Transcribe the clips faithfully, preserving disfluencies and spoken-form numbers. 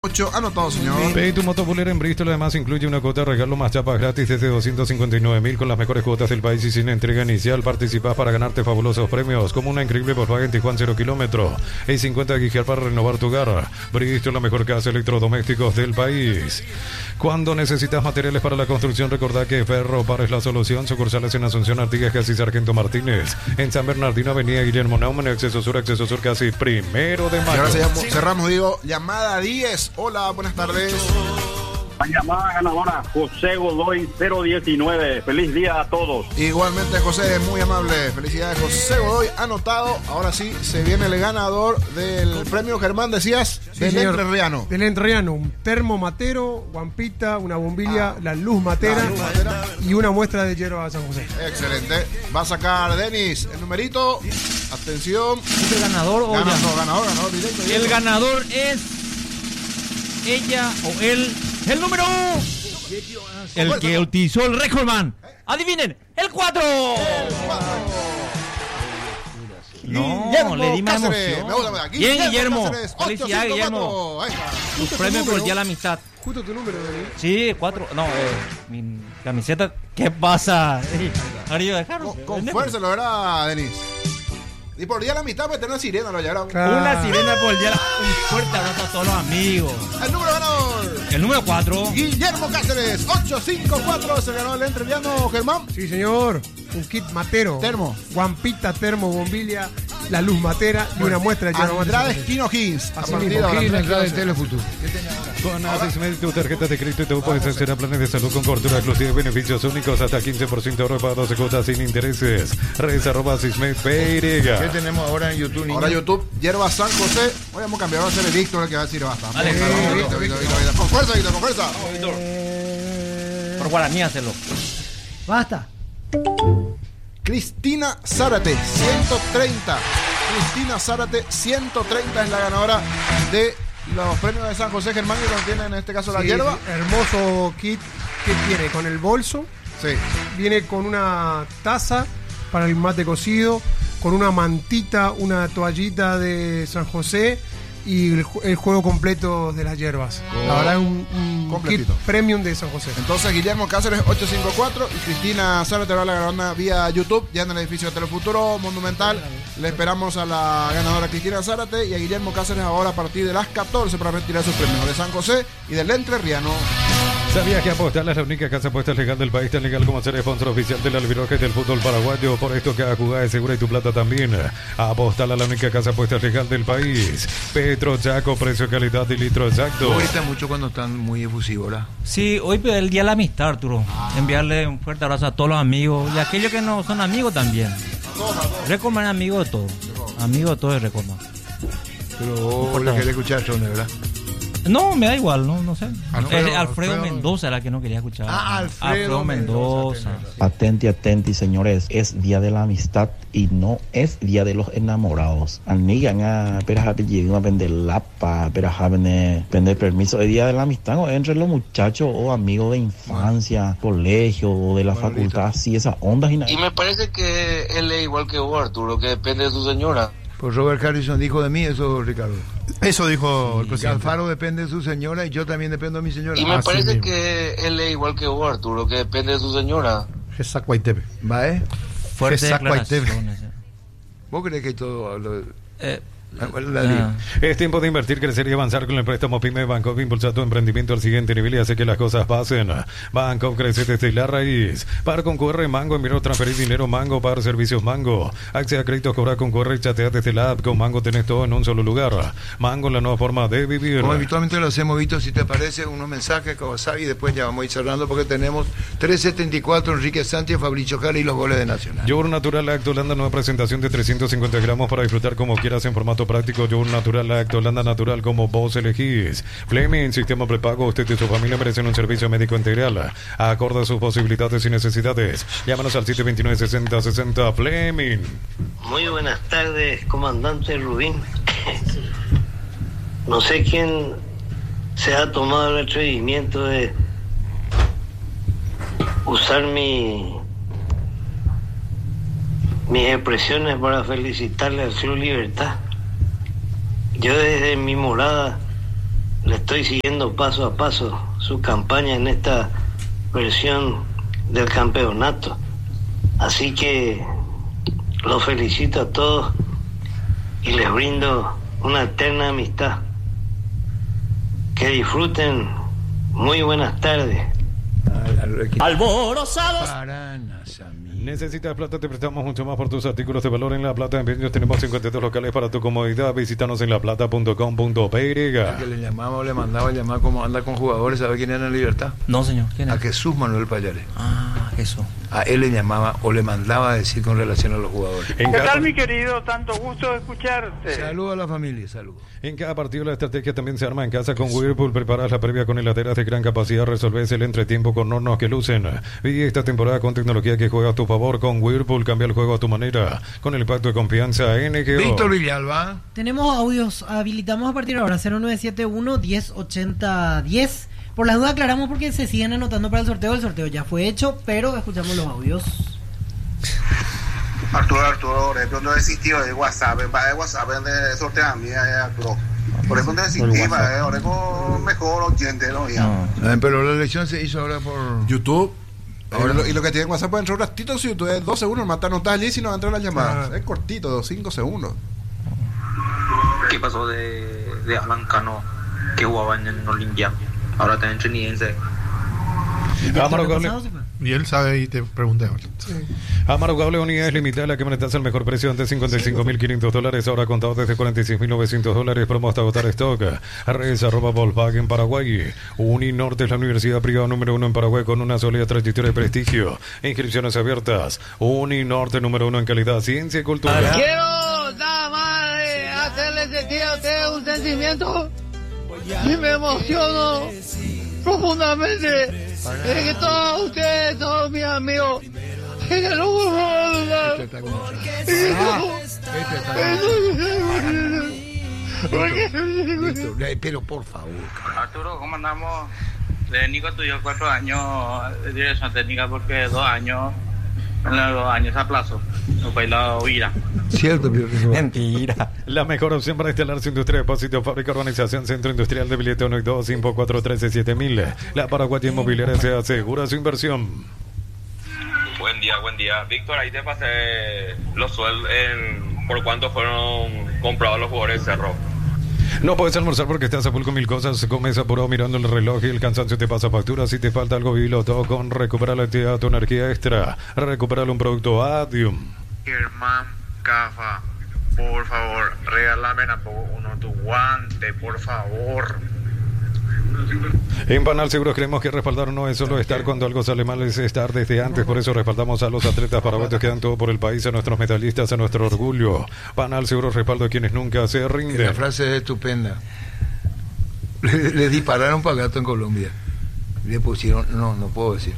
ocho, anotado, señor. Pedí tu motopulera en Bristol, además incluye una cuota de regalo más chapas gratis desde doscientos cincuenta y nueve mil con las mejores cuotas del país y sin entrega inicial. Participás para ganarte fabulosos premios como una increíble Volkswagen Tijuana cero kilómetro y cincuenta gigas para renovar tu hogar. Bristol, la mejor casa de electrodomésticos del país. Cuando necesitas materiales para la construcción, recordá que Ferropar es la solución. Sucursales en Asunción, Artigas, casi Sargento Martínez. En San Bernardino, Avenida Guillermo Naumann, Acceso Sur, Acceso Sur, casi primero de mayo. Y ahora cerramos, cerramos, digo, llamada diez. Hola, buenas tardes. La llamada ganadora, José Godoy cero diecinueve. Feliz día a todos. Igualmente, José, muy amable. Felicidades, José Godoy. Anotado. Ahora sí, se viene el ganador del premio Germán, decías, Sí, del señor. Entrerriano. Del Entrerriano, un termo matero, guampita, una bombilla, la luz matera, La luz matera. y una muestra de hierba San José. Excelente. Va a sacar Denis el numerito. Atención. ¿Es el ganador o Ganador, ya? ganador, ganador, directo, El directo. ganador es ella o él, el número el que utilizó el Recordman. Adivinen, el cuatro. No, Guillermo le di más Cáceres. emoción. Me gusta, me gusta. Bien, Guillermo. Cáceres, Felicidades, ocho cinco Guillermo. cuatro. Ahí está. Tu Justo tu premio por el número. Día de la Amistad. Justo tu número, Denis. Sí, cuatro. No, eh, mi camiseta. ¿Qué pasa? Arriba de carro. Con, con fuerza lo verá Denis. Y por día de la mitad puede tener una sirena, lo llevará. Claro. Una sirena por el día. de la- Un fuerte abrazo a todos los amigos. El número ganador. El número cuatro. Guillermo Cáceres, ocho cinco cuatro, se ganó el entrerriano, Germán. Sí, señor. Un kit matero. Termo. Guampita, termo, bombilla, la luz matera y una muestra de hierba mate San Andrade José. Espino Hins. A Así partir de mismo, ahora, Gil, Andrade Andrade Espino Telefuturo. Con Asismed, tu tarjeta de crédito y te puedes acceder a planes de salud con cobertura exclusiva y beneficios únicos hasta quince por ciento de ahorro para doce cuotas sin intereses. Redes arroba Asismed ¿Qué Peirega. tenemos ahora en YouTube, niño? Ahora YouTube, Hierba San José. Hoy vamos a cambiar, va a ser el Víctor el que va a decir basta. Dale, Vamos, Víctor, Víctor, Víctor, Víctor, Víctor. Con fuerza, Víctor, con fuerza. Por Guaraní, hacerlo. Basta. Cristina Zárate, ciento treinta. Cristina Zárate, ciento treinta es la ganadora de los premios de San José, Germán, que contiene en este caso la Sí, hierba. sí, hermoso kit que tiene con el bolso. Sí. Viene con una taza para el mate cocido, con una mantita, una toallita de San José y el, ju- el juego completo de las hierbas. La verdad es un, un kit Completito. premium de San José. Entonces, Guillermo Cáceres, ocho cinco cuatro, y Cristina Zárate va a la ganadora vía YouTube, ya en el edificio de Telefuturo Monumental. Le esperamos a la ganadora Cristina Zárate y a Guillermo Cáceres ahora a partir de las catorce para retirar sus premios de San José y del Entrerriano. ¿Sabías que Apostal es la única casa de apuestas legal del país, tan legal como ser sponsor oficial del albirroja y del fútbol paraguayo? Por esto cada jugada es segura y tu plata también. Apostal es la única casa de apuestas legal del país. Petro Chaco, precio, calidad y litro exacto. Tú gritas mucho cuando están muy efusivos, ¿verdad? Sí, hoy es el Día de la Amistad, Arturo. Enviarle un fuerte abrazo a todos los amigos y a aquellos que no son amigos también. Recordman es amigo de todos. Amigo de todos es Recordman. Pero vos le querés escuchar Sone, ¿verdad? No, me da igual, no, no sé. Alfredo, Es Alfredo, Alfredo. Mendoza era la que no quería escuchar. Ah, Alfredo Mendoza. Mendoza. Atenti, atenti, señores. Es día de la amistad y no es día de los enamorados. Anigan a peraja a vender lapa, peraja a vender permiso. Es día de la amistad, ¿no? Entre los muchachos o amigos de infancia, colegio o de la Bueno, facultad, listo. así esas ondas y nada. Y me parece que él es igual que vos, Arturo, que depende de su señora. Pues Robert Harrison dijo de mí eso, Ricardo. Eso dijo el Que presidente. Alfaro depende de su señora y yo también dependo de mi señora. Y me Así parece mismo. que él es igual que vos, Arturo, que depende de su señora. Jesús Guaitepe. ¿Va, eh? Fuerte Exacto, ahí te- declaraciones. eh. ¿Vos crees que todo lo... Eh, la liga? ah. Es tiempo de invertir, crecer y avanzar con el préstamo PYME Bancoff. Impulsa tu emprendimiento al siguiente nivel y hace que las cosas pasen. Bancoff crece desde la raíz. Par con Q R Mango, enviar o transferir dinero Mango, pagar servicios Mango. Accede a créditos, cobrar con Q R y chatea desde la app. Con Mango tenés todo en un solo lugar. Mango, la nueva forma de vivir. Como habitualmente lo hacemos, Vito, si te parece, unos mensajes, Kawasaki, y después ya vamos a ir cerrando porque tenemos tres setenta y cuatro, Enrique Sánchez, Fabricio Jara y los goles de Nacional. Yogur Natural Acto Holanda, nueva presentación de trescientos cincuenta gramos para disfrutar como quieras en formato práctico. Yogur Natural Acto Holanda, natural como vos elegís. Fleming, sistema prepago. Usted y su familia merecen un servicio médico integral acorde a sus posibilidades y necesidades. Llámanos al siete dos nueve, sesenta sesenta. Fleming. Muy buenas tardes, comandante Rubín. No sé quién se ha tomado el atrevimiento de usar mi mis expresiones para felicitarle al Club Libertad. Yo desde mi morada le estoy siguiendo paso a paso su campaña en esta versión del campeonato. Así que los felicito a todos y les brindo una eterna amistad. Que disfruten. Muy buenas tardes. Alborozados. ¿Necesitas plata? Te prestamos mucho más por tus artículos de valor en La Plata. En Peños tenemos cincuenta y dos locales para tu comodidad. Visítanos en la plata punto com punto p y. Que le llamaba o le mandaba llamar como anda con jugadores. ¿Sabe quién era en Libertad? No, señor. ¿Quién es? A Jesús Manuel Payare. Ah, Jesús. A él le llamaba o le mandaba a decir con relación a los jugadores. ¿Qué tal, mi querido? Tanto gusto de escucharte. Saludos a la familia, saludos. En cada partido la estrategia también se arma en casa con Whirlpool. Preparas la previa con heladeras de gran capacidad. Resolves el entretiempo con hornos que lucen. Vive esta temporada con tecnología que juega a tu favor. Con Whirlpool cambia el juego a tu manera. Con el pacto de confianza N G O. Víctor Villalba. Tenemos audios. Habilitamos a partir de ahora cero nueve siete uno, diez ochenta, diez. Por las dudas aclaramos porque se siguen anotando para el sorteo. El sorteo ya fue hecho, pero escuchamos los audios. Arturo, Arturo, por ejemplo, no existió el WhatsApp, va de WhatsApp de sorteo a mí, Arturo. Por eso no existía, ahora con mejor oyente, ¿no? Ya. Ah, pero la elección se hizo ahora por YouTube. Ahora Eh, no. lo- y lo que tiene WhatsApp puede entrar un ratito si YouTube es dos segundos, matar notas allí si no va a entrar las llamadas. Es cortito, cinco segundos. ¿Qué pasó de, de Alan Cano que jugaba en Olimpia? Ahora está en Trinidense. Amaro Cable. Y él sabe y te pregunté ahora. Amaro Cable, unidades limitadas, la camioneta al mejor precio antes cincuenta y cinco mil quinientos dólares, ahora contado desde cuarenta y seis mil novecientos dólares, promo hasta agotar stock. Redes arroba Volkswagen Paraguay. Uninorte es la universidad privada número uno en Paraguay con una sólida trayectoria y prestigio. Inscripciones abiertas. Uninorte número uno en calidad, ciencia y cultura. Quiero nada más eh, hacerle sentir a ustedes un sentimiento y me emociono profundamente de que todos ustedes son mis amigos y que no puedo dudar. Pero por favor. Arturo, ¿cómo andamos? De Nico estudió cuatro años de dirección técnica porque dos años, en los dos años a plazo, no fue la huida. Cierto, Mentira. La mejor opción para instalar su industria, depósito, fábrica, organización, centro industrial de billete uno y dos, cinco cuatro uno tres siete mil. La Paraguaya Inmobiliaria se asegura su inversión. Buen día, buen día. Víctor, ahí te pasé los sueldos en por cuánto fueron comprados los jugadores de Cerro. No puedes almorzar porque estás a full con mil cosas. Comes apurado mirando el reloj y el cansancio te pasa factura. Si te falta algo, vivilo todo con Recupera la actividad, tu energía extra. Recuperar un producto Adium. Germán Cafa, por favor, regálame uno tu guante, por favor. En Panal Seguros creemos que respaldar no es solo estar cuando algo sale mal, es estar desde antes. Por eso respaldamos a los atletas paraguayos que dan todo por el país, a nuestros medallistas, a nuestro orgullo. Panal Seguros respaldo a quienes nunca se rinden. La frase es estupenda. Le, le dispararon para gato en Colombia. Le pusieron, no, no puedo decir.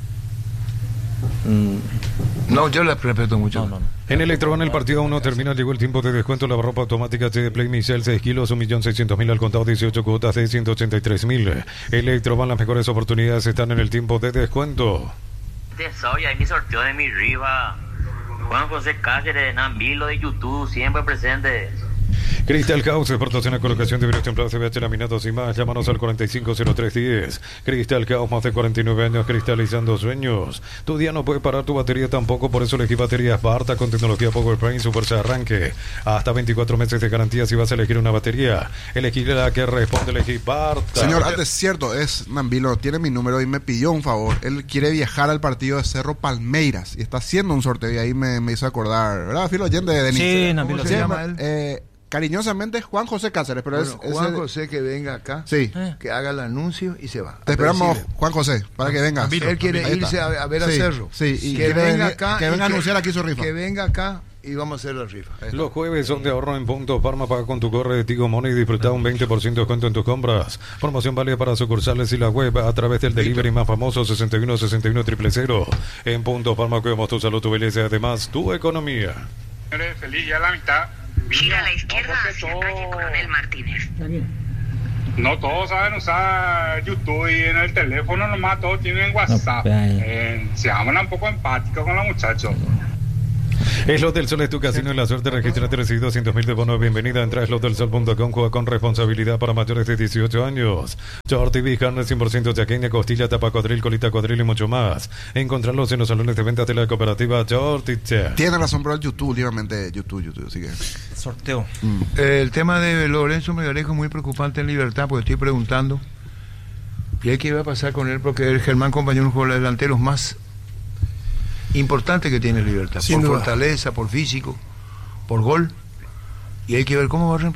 No, yo la respeto mucho. No, no, no. En Electroban el partido aún no termina, llegó el tiempo de descuento, la ropa automática H D Play Michel, seis kilos, un millón seiscientos mil al contado, dieciocho cuotas de ciento ochenta y tres mil. Electroban, las mejores oportunidades están en el tiempo de descuento. Soy ahí mi sorteo de mi riva. Juan José Cáceres, Nambilo de YouTube, siempre presente. Crystal House, exportación y colocación de vidrios templados, C V H, laminados y más. Llámanos al cuarenta y cinco cero tres diez. Crystal House, más de cuarenta y nueve años cristalizando sueños. Tu día no puede parar, tu batería tampoco, por eso elegí baterías Barta con tecnología PowerPrime, su fuerza de arranque. Hasta veinticuatro meses de garantía si vas a elegir una batería. Elegí la que responde, elegí Barta. Señor, antes cierto, es Nambilo, tiene mi número y me pidió un favor. Él quiere viajar al partido de Cerro Palmeiras y está haciendo un sorteo y ahí me, me hizo acordar, ¿verdad? Filo oyente de Denis. Sí, Nambilo. ¿Cómo se llama él? Eh, cariñosamente Juan José Cáceres, pero Bueno, es, Juan es el- José que venga acá, Sí. que haga el anuncio y se va. Te esperamos, Pero Juan José, para que venga. Él quiere Ahí irse está. a, a ver a Sí, Cerro. Sí, y que quiere venga venir- acá. que y venga a anunciar aquí su rifa. Que venga acá y vamos a hacer la rifa. Los jueves son de ahorro en punto. Parma, paga con tu corre de Tigo Money y disfruta un veinte por ciento de descuento en tus compras. Promoción válida para sucursales y la web a través del delivery más famoso sesenta y uno sesenta y uno cero cero cero. En punto Parma cuidamos tu salud, tu belleza y además tu economía. Señores, feliz ya la mitad. Gira a la izquierda hacia calle Coronel Martínez. No todos saben usar YouTube y en el teléfono nomás todos tienen WhatsApp. No, eh, seamos un poco empáticos con los muchachos. Slot del Sol es tu casino en la suerte. Registrate, recibí doscientos mil de bono de bienvenida. Entra a slot del sol punto com, juega con responsabilidad para mayores de dieciocho años. Short T V, carne cien por ciento chaqueña, costilla, tapa cuadril, colita cuadril y mucho más. Encontrarlos en los salones de ventas de la cooperativa Short y Che. Tiene razón, pero el YouTube, últimamente YouTube, YouTube, así que... Sorteo. Mm. Eh, el tema de Lorenzo Melgarejo es muy preocupante en Libertad, porque estoy preguntando. Y hay que ver a pasar con él, porque el Germán compañero es uno de los delanteros más importantes que tiene Libertad. Sin por duda. fortaleza, por físico, por gol. Y hay que ver cómo va a reemplazar.